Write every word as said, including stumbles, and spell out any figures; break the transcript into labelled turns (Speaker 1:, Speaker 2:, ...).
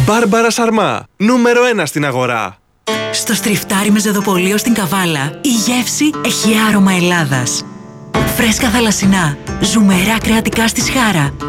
Speaker 1: Μπάρμπαρα Σαρμά, νούμερο ένα στην αγορά.
Speaker 2: Στο στριφτάρι με ζεδοπολείο στην Καβάλα, η γεύση έχει άρωμα Ελλάδας. Φρέσκα θαλασσινά, ζουμερά κρεατικά στη Σχάρα,